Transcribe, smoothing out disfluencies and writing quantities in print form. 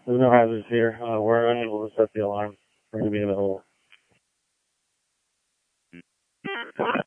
There's no hazards here. We're unable to set the alarm. We're going to be available.